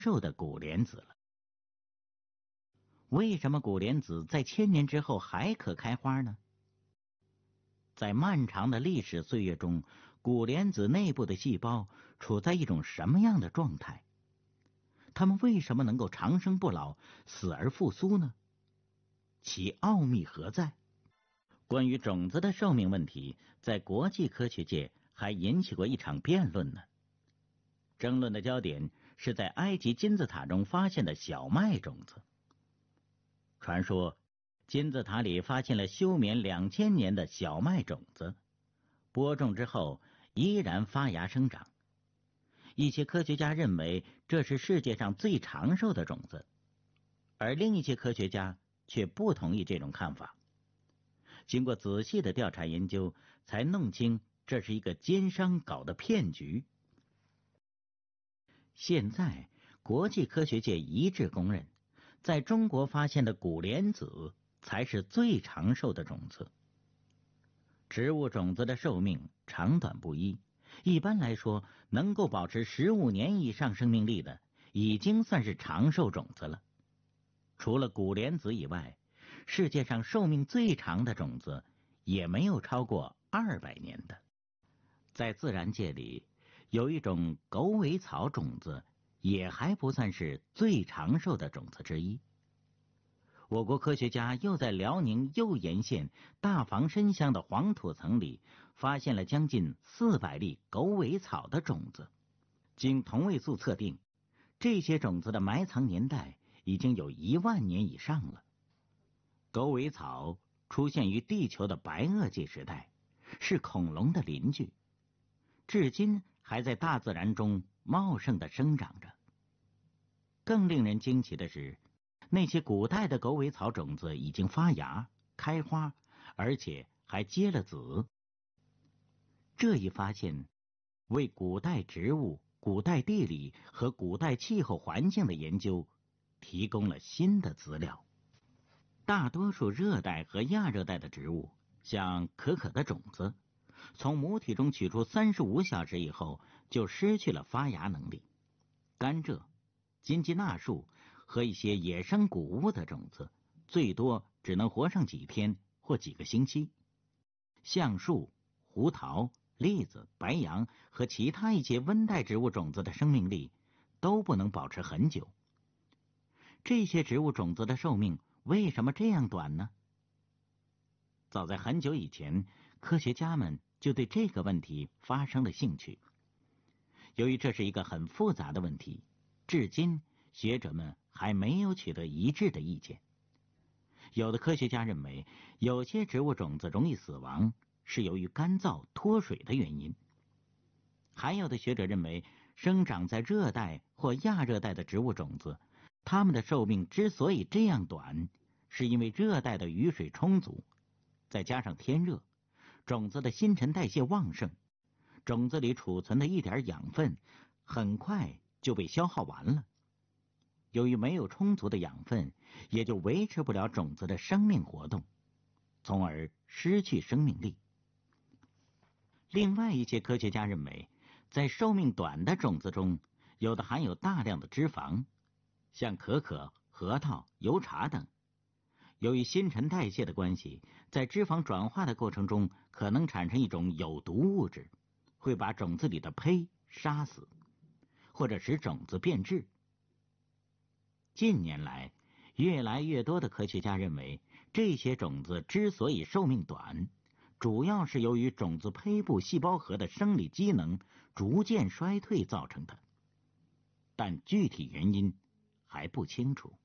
寿的古莲子了。为什么古莲子在1000年之后还可开花呢？在漫长的历史岁月中，古莲子内部的细胞处在一种什么样的状态？它们为什么能够长生不老，死而复苏呢？其奥秘何在？关于种子的寿命问题，在国际科学界还引起过一场辩论呢。争论的焦点是在埃及金字塔中发现的小麦种子。传说金字塔里发现了休眠2000年的小麦种子，播种之后依然发芽生长。一些科学家认为这是世界上最长寿的种子，而另一些科学家却不同意这种看法。经过仔细的调查研究，才弄清这是一个奸商搞的骗局。现在国际科学界一致公认，在中国发现的古莲子才是最长寿的种子。植物种子的寿命长短不一，一般来说能够保持15年以上生命力的已经算是长寿种子了。除了古莲子以外，世界上寿命最长的种子也没有超过200年的。在自然界里，有一种狗尾草种子也还不算是最长寿的种子之一。我国科学家又在辽宁右岩县大房参乡的黄土层里发现了将近400粒狗尾草的种子。经同位素测定，这些种子的埋藏年代已经有1万年以上了。狗尾草出现于地球的白垩纪时代，是恐龙的邻居，至今还在大自然中茂盛地生长着。更令人惊奇的是，那些古代的狗尾草种子已经发芽、开花，而且还结了籽。这一发现为古代植物、古代地理和古代气候环境的研究提供了新的资料。大多数热带和亚热带的植物，像可可的种子，从母体中取出35小时以后就失去了发芽能力。甘蔗、金鸡纳树和一些野生谷物的种子，最多只能活上几天或几个星期。橡树、胡桃、栗子、白杨和其他一些温带植物种子的生命力都不能保持很久。这些植物种子的寿命为什么这样短呢？早在很久以前，科学家们就对这个问题发生了兴趣。由于这是一个很复杂的问题，至今学者们还没有取得一致的意见。有的科学家认为，有些植物种子容易死亡是由于干燥脱水的原因。还有的学者认为，生长在热带或亚热带的植物种子，它们的寿命之所以这样短，是因为热带的雨水充足，再加上天热，种子的新陈代谢旺盛，种子里储存的一点养分很快就被消耗完了。由于没有充足的养分，也就维持不了种子的生命活动，从而失去生命力。另外一些科学家认为，在寿命短的种子中，有的含有大量的脂肪，像可可、核桃、油茶等。由于新陈代谢的关系，在脂肪转化的过程中可能产生一种有毒物质，会把种子里的胚杀死，或者使种子变质。近年来，越来越多的科学家认为，这些种子之所以寿命短，主要是由于种子胚部细胞核的生理机能逐渐衰退造成的，但具体原因还不清楚。